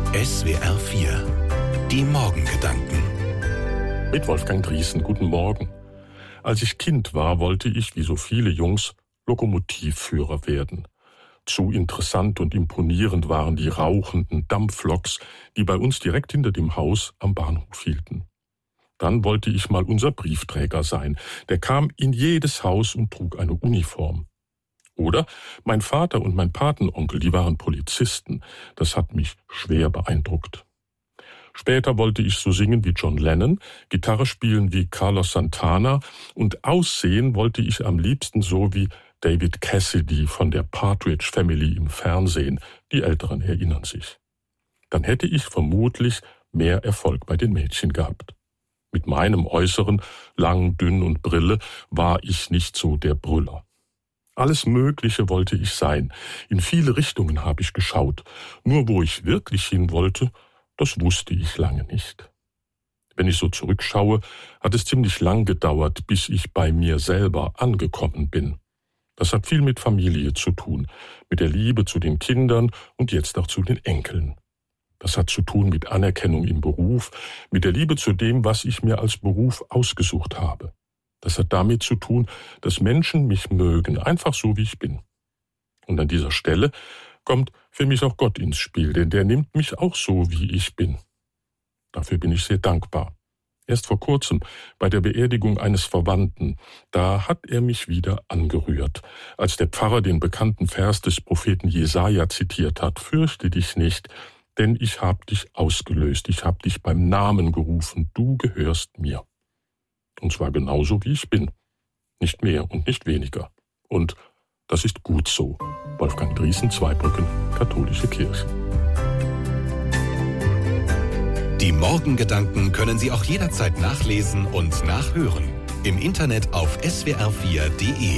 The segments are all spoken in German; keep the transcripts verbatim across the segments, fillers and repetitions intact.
S W R vier. Die Morgengedanken. Mit Wolfgang Driesen, guten Morgen. Als ich Kind war, wollte ich, wie so viele Jungs, Lokomotivführer werden. Zu interessant und imponierend waren die rauchenden Dampfloks, die bei uns direkt hinter dem Haus am Bahnhof hielten. Dann wollte ich mal unser Briefträger sein. Der kam in jedes Haus und trug eine Uniform. Oder mein Vater und mein Patenonkel, die waren Polizisten. Das hat mich schwer beeindruckt. Später wollte ich so singen wie John Lennon, Gitarre spielen wie Carlos Santana und aussehen wollte ich am liebsten so wie David Cassidy von der Partridge Family im Fernsehen. Die Älteren erinnern sich. Dann hätte ich vermutlich mehr Erfolg bei den Mädchen gehabt. Mit meinem Äußeren, lang, dünn und Brille, war ich nicht so der Brüller. Alles Mögliche wollte ich sein. In viele Richtungen habe ich geschaut. Nur wo ich wirklich hin wollte, das wusste ich lange nicht. Wenn ich so zurückschaue, hat es ziemlich lang gedauert, bis ich bei mir selber angekommen bin. Das hat viel mit Familie zu tun, mit der Liebe zu den Kindern und jetzt auch zu den Enkeln. Das hat zu tun mit Anerkennung im Beruf, mit der Liebe zu dem, was ich mir als Beruf ausgesucht habe. Das hat damit zu tun, dass Menschen mich mögen, einfach so wie ich bin. Und an dieser Stelle kommt für mich auch Gott ins Spiel, denn der nimmt mich auch so, wie ich bin. Dafür bin ich sehr dankbar. Erst vor kurzem, bei der Beerdigung eines Verwandten, da hat er mich wieder angerührt, als der Pfarrer den bekannten Vers des Propheten Jesaja zitiert hat: Fürchte dich nicht, denn ich hab dich ausgelöst, ich hab dich beim Namen gerufen, du gehörst mir. Und zwar genauso, wie ich bin. Nicht mehr und nicht weniger. Und das ist gut so. Wolfgang Driesen, Zweibrücken, Katholische Kirche. Die Morgengedanken können Sie auch jederzeit nachlesen und nachhören. Im Internet auf S W R vier Punkt de.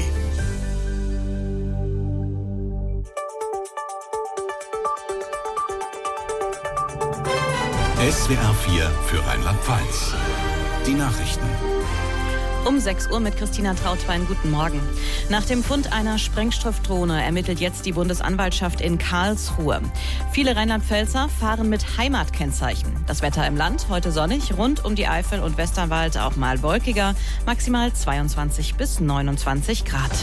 S W R vier für Rheinland-Pfalz. Die Nachrichten. Um sechs Uhr mit Christina Trautwein. Guten Morgen. Nach dem Fund einer Sprengstoffdrohne ermittelt jetzt die Bundesanwaltschaft in Karlsruhe. Viele Rheinland-Pfälzer fahren mit Heimatkennzeichen. Das Wetter im Land heute sonnig, rund um die Eifel und Westerwald auch mal wolkiger, maximal zweiundzwanzig bis neunundzwanzig Grad.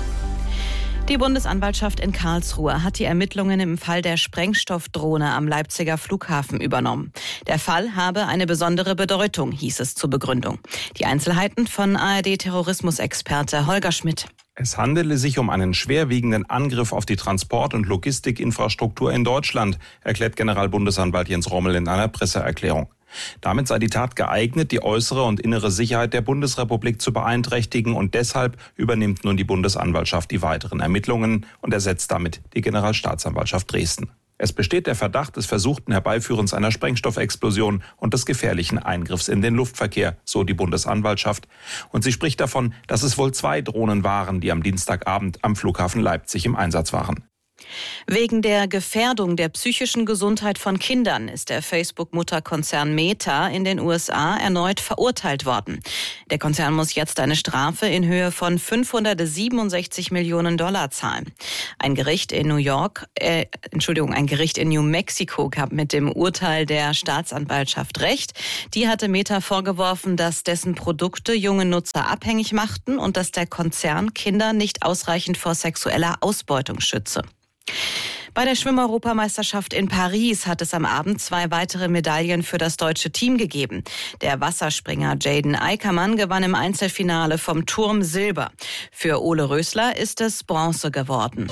Die Bundesanwaltschaft in Karlsruhe hat die Ermittlungen im Fall der Sprengstoffdrohne am Leipziger Flughafen übernommen. Der Fall habe eine besondere Bedeutung, hieß es zur Begründung. Die Einzelheiten von A R D-Terrorismusexperte Holger Schmidt. Es handele sich um einen schwerwiegenden Angriff auf die Transport- und Logistikinfrastruktur in Deutschland, erklärt Generalbundesanwalt Jens Rommel in einer Presseerklärung. Damit sei die Tat geeignet, die äußere und innere Sicherheit der Bundesrepublik zu beeinträchtigen, und deshalb übernimmt nun die Bundesanwaltschaft die weiteren Ermittlungen und ersetzt damit die Generalstaatsanwaltschaft Dresden. Es besteht der Verdacht des versuchten Herbeiführens einer Sprengstoffexplosion und des gefährlichen Eingriffs in den Luftverkehr, so die Bundesanwaltschaft. Und sie spricht davon, dass es wohl zwei Drohnen waren, die am Dienstagabend am Flughafen Leipzig im Einsatz waren. Wegen der Gefährdung der psychischen Gesundheit von Kindern ist der Facebook-Mutterkonzern Meta in den U S A erneut verurteilt worden. Der Konzern muss jetzt eine Strafe in Höhe von fünfhundertsiebenundsechzig Millionen Dollar zahlen. Ein Gericht in New York, äh, Entschuldigung, ein Gericht in New Mexico gab mit dem Urteil der Staatsanwaltschaft recht. Die hatte Meta vorgeworfen, dass dessen Produkte junge Nutzer abhängig machten und dass der Konzern Kinder nicht ausreichend vor sexueller Ausbeutung schütze. Bei der Schwimmeuropameisterschaft in Paris hat es am Abend zwei weitere Medaillen für das deutsche Team gegeben. Der Wasserspringer Jaden Eickermann gewann im Einzelfinale vom Turm Silber. Für Ole Rösler ist es Bronze geworden.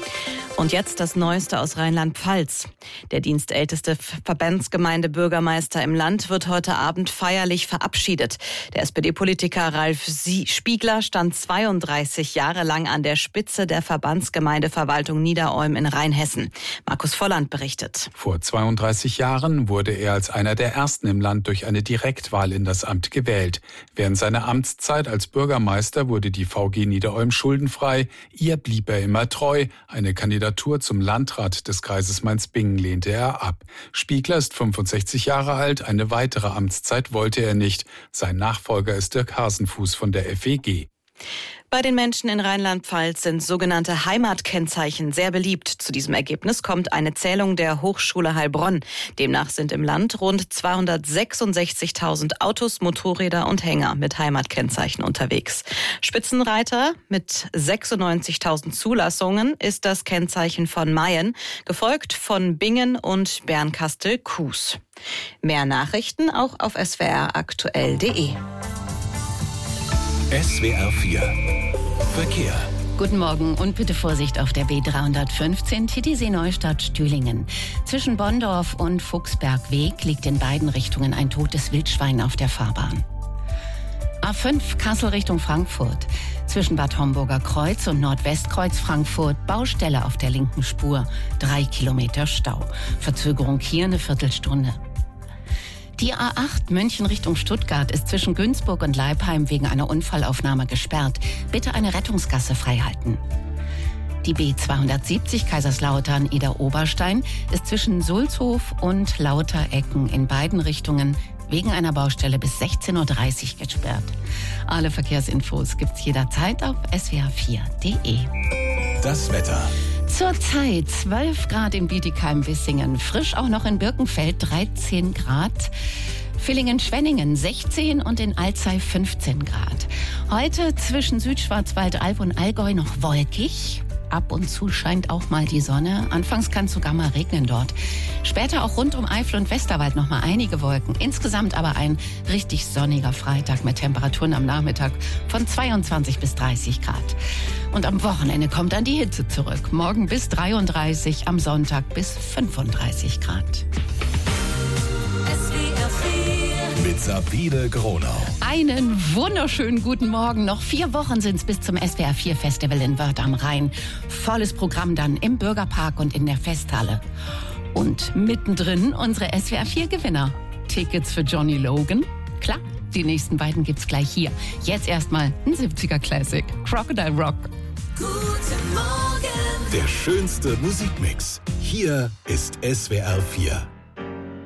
Und jetzt das Neueste aus Rheinland-Pfalz. Der dienstälteste Verbandsgemeindebürgermeister im Land wird heute Abend feierlich verabschiedet. Der S P D-Politiker Ralf Spiegler stand zweiunddreißig Jahre lang an der Spitze der Verbandsgemeindeverwaltung Niederolm in Rheinhessen. Markus Volland berichtet. Vor zweiunddreißig Jahren wurde er als einer der ersten im Land durch eine Direktwahl in das Amt gewählt. Während seiner Amtszeit als Bürgermeister wurde die V G Niederolm schuldenfrei. Ihr blieb er immer treu. Eine Kandidatur zum Landrat des Kreises Mainz-Bingen lehnte er ab. Spiegler ist fünfundsechzig Jahre alt, eine weitere Amtszeit wollte er nicht. Sein Nachfolger ist Dirk Hasenfuß von der F E G. Bei den Menschen in Rheinland-Pfalz sind sogenannte Heimatkennzeichen sehr beliebt. Zu diesem Ergebnis kommt eine Zählung der Hochschule Heilbronn. Demnach sind im Land rund zweihundertsechsundsechzigtausend Autos, Motorräder und Hänger mit Heimatkennzeichen unterwegs. Spitzenreiter mit sechsundneunzigtausend Zulassungen ist das Kennzeichen von Mayen, gefolgt von Bingen und Bernkastel-Kues. Mehr Nachrichten auch auf s w r aktuell punkt de. S W R vier Verkehr. Guten Morgen und bitte Vorsicht auf der B dreihundertfünfzehn Titisee Neustadt-Stühlingen. Zwischen Bonndorf und Fuchsbergweg liegt in beiden Richtungen ein totes Wildschwein auf der Fahrbahn. A fünf Kassel Richtung Frankfurt. Zwischen Bad Homburger Kreuz und Nordwestkreuz Frankfurt Baustelle auf der linken Spur. Drei Kilometer Stau. Verzögerung hier eine Viertelstunde. Die A acht München Richtung Stuttgart ist zwischen Günzburg und Leipheim wegen einer Unfallaufnahme gesperrt. Bitte eine Rettungsgasse freihalten. Die B zweihundertsiebzig Kaiserslautern Eder-Oberstein ist zwischen Sulzhof und Lauterecken in beiden Richtungen wegen einer Baustelle bis sechzehn Uhr dreißig gesperrt. Alle Verkehrsinfos gibt's jederzeit auf s w r vier punkt de. Das Wetter. Zurzeit zwölf Grad in Bietigheim-Bissingen, frisch auch noch in Birkenfeld dreizehn Grad, Villingen-Schwenningen sechzehn und in Alzey fünfzehn Grad. Heute zwischen Südschwarzwald, Alb und Allgäu noch wolkig. Ab und zu scheint auch mal die Sonne. Anfangs kann es sogar mal regnen dort. Später auch rund um Eifel und Westerwald noch mal einige Wolken. Insgesamt aber ein richtig sonniger Freitag mit Temperaturen am Nachmittag von zweiundzwanzig bis dreißig Grad. Und am Wochenende kommt dann die Hitze zurück. Morgen bis dreiunddreißig, am Sonntag bis fünfunddreißig Grad. Mit Sabine Gronau. Einen wunderschönen guten Morgen. Noch vier Wochen sind es bis zum S W R vier Festival in Wörth am Rhein. Volles Programm dann im Bürgerpark und in der Festhalle. Und mittendrin unsere S W R vier Gewinner. Tickets für Johnny Logan. Klar, die nächsten beiden gibt's gleich hier. Jetzt erstmal ein siebziger Classic. Crocodile Rock. Guten Morgen. Der schönste Musikmix. Hier ist S W R vier.